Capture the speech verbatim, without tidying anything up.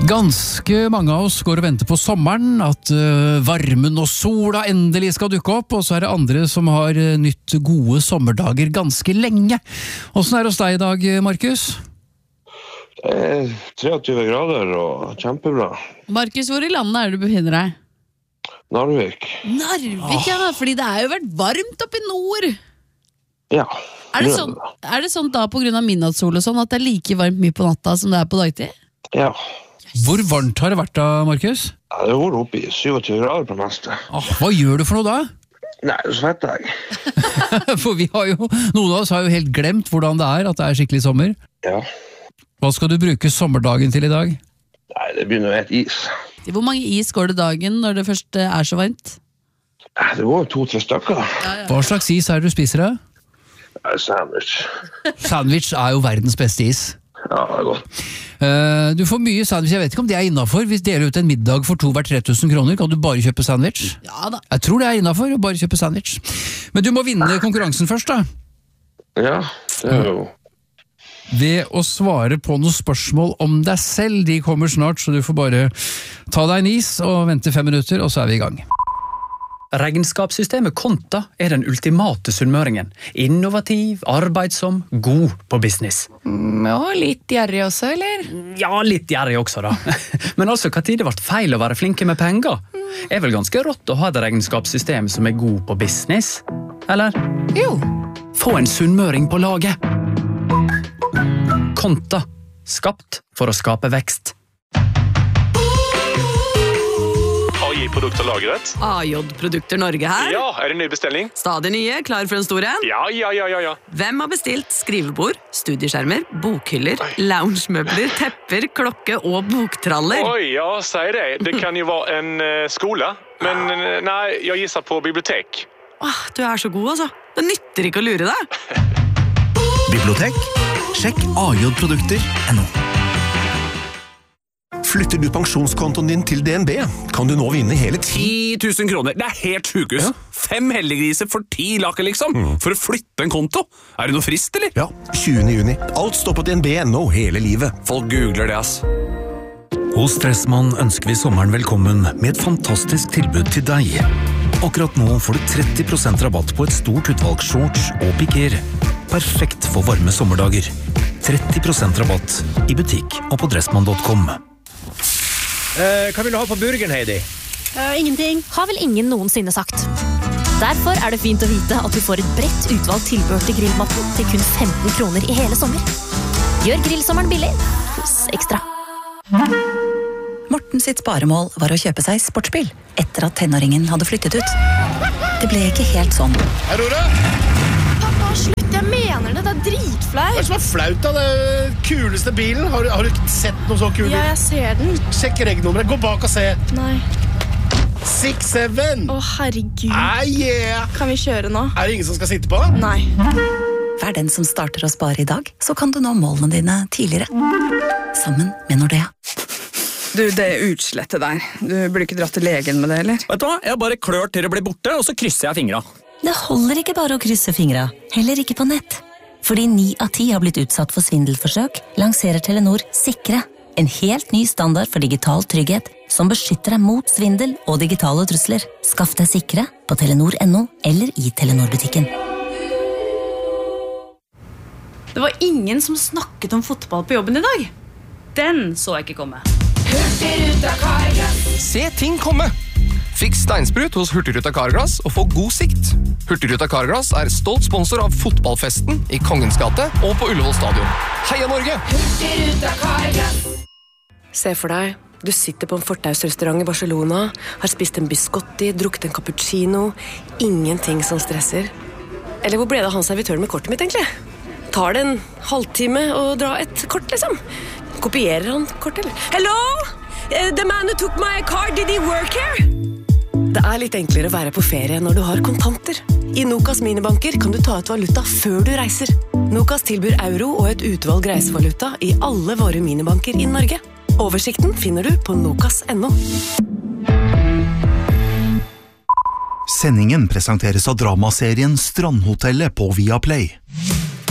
Ganske mange av oss går og venter på sommeren, at uh, varmen og sola endelig skal dukke opp, og så er det andre som har uh, nytt gode sommerdager ganske lenge. Hvordan er det hos deg i dag, Markus? Det er treogtyve grader og kjempebra. Markus, hvor i landet er det du befinner deg? Narvik. Narvik, ja, fordi det har jo vært varmt oppe i nord. Ja. Er det sånn, er det sånn da på grunn av midnattssol og sånn, at det er like varmt mye på natta som det er på dagtid? Ja. Hvor varmt har det vært da, Markus? Ja, det var oppe i syvogtyve grader på meste. Ah, hva gjør du for noe da? Nei, så svetter jeg. For vi har jo, noen av oss har jo helt glemt hvordan det er, at det er skikkelig sommer. Ja. Hva skal du bruke sommerdagen til i dag? Nei, det begynner å ete is. Hvor mange is går det dagen når det først er så varmt? Nei, det går to-tre stykker. Ja, ja. Hva slags is er det du spiser da? Nei, sandwich. Sandwich er jo verdens beste is. Ja, det er godt. Uh, du får mye sandwich, jeg vet ikke om det er innenfor. Hvis du deler ut en middag for to hvert tre tusen kroner, kan du bare kjøpe sandwich? Ja da. Jeg tror det er innenfor å bare kjøpe sandwich. Men du må vinne konkurransen først da. Ja, det er jo... Ved å svare på noen spørsmål om deg selv. De kommer snart, så du får bare ta deg en is og vente fem minutter, og så er vi i gang. Regnskapssystemet Konta er den ultimate sunnmøringen. Innovativ, arbeidsom, god på business. Mm, og litt gjerrig også, eller? Ja, litt gjerrig også da. Men altså, hva tid det ble feil å være flinke med penger? Er vel ganske rått å ha et regnskapssystem som er god på business? Eller? Jo. Få en sunnmøring på laget. Konta. Skapt for å skape vekst. A J-produkter lagret. A J-produkter Norge her. Ja, er det ny bestelling? Stadig nye, klar for en stor en. Ja, ja, ja, ja, ja. Hvem har bestilt skrivebord, studieskjermer, bokhyller, loungemøbler, tepper, klokke og boktraller? Oi, ja, sier det. Det kan jo være en uh, skole. Men uh, nei, jeg gisser på bibliotek. Åh, du er så god, altså. Det nytter ikke å lure deg. Bibliotek? Sjekk a j produkter punktum no. Flytter du pensjonskontoen din til D N B, kan du nå vinne hele ti ti tusen kroner. Det er helt sjukehus. Ja. Fem heldiggriser for ti laker, liksom. Mm. For å flytte en konto. Er det noe frist, eller? Ja, tjuende juni. Alt står på D N B punktum no hele livet. Folk googler det, ass. Hos Dressmann ønsker vi sommeren velkommen med et fantastisk tilbud til deg. Akkurat nå får du tretti prosent rabatt på et stort utvalg shorts og piker. Perfekt for varme sommerdager. tretti prosent rabatt i butikk og på dressmann punktum com. Eh, hva vil du ha på burgeren, Heidi? Uh, ingenting. Har vel ingen noensinne sagt. Derfor er det fint å vite at du får et bredt utvalg tilbehør til grillmatten til kun femten kroner i hele sommer. Gjør grillsommeren billig hos Ekstra. Morten sitt sparemål var å kjøpe seg sportsbil etter at tenåringen hadde flyttet ut. Det ble ikke helt sånn. Aurora! Pappa, slutt, jeg mener det, det er dritflaut. Hva er det som er flaut da? Det er kuleste bilen. Har du, har du ikke sett noe så kul bil? Ja, jeg ser den. Sjekk regnummeret, gå bak og se. Nei. seks syv. Å, herregud. Ah, yeah. Kan vi kjøre nå? Er det ingen som skal sitte på? Nei. Vær den som starter å spare i dag, så kan du nå målene dine tidligere. Sammen med Nordea. Du, det er utslettet der. Du burde ikke dratt til legen med det, eller? Vet du hva? Jeg bare klør til det blir borte, og så krysser jeg fingra. Det holder ikke bare å krysse fingra, heller ikke på nett. Fordi ni av ti har blitt utsatt for svindelforsøk, lanserer Telenor Sikre. En helt ny standard for digital trygghet, som beskytter deg mot svindel og digitale trusler. Skaff deg Sikre på telenor punktum no eller i Telenor-butikken. Det var ingen som snakket om fotball på jobben i dag. Den så jeg ikke komme. Hurtigruta Carglass. Se ting komme. Fiks steinsprut hos Hurtigruta Carglass og få god sikt. Hurtigruta Carglass er stolt sponsor av fotballfesten i Kongens gate og på Ullevål stadion. Heia Norge! Hurtigruta Carglass. Se for deg, du sitter på en fortausrestaurant i Barcelona, har spist en biscotti, drukket en cappuccino, ingenting som stresser. Eller hvor ble det av han servitøren med kortet mitt egentlig? Tar det en halvtime å dra et kort, liksom? Kopierer han kortet, eller? Hello? Uh, the man who took my car, did he work here? Det er litt enklere å være på ferie når du har kontanter. I Nokas minibanker kan du ta ut valuta før du reiser. Nokas tilbyr euro og et utvalg reisevaluta i alle våre minibanker i Norge. Oversikten finner du på nokas punktum no. Sendingen presenteres av dramaserien Strandhotellet på Viaplay.